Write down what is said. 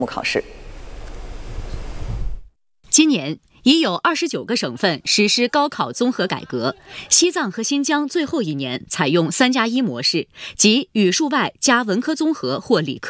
目考试。 今年已有29个省份实施高考综合改革，西藏和新疆最后一年采用3+1模式，即语数外加文科综合或理科。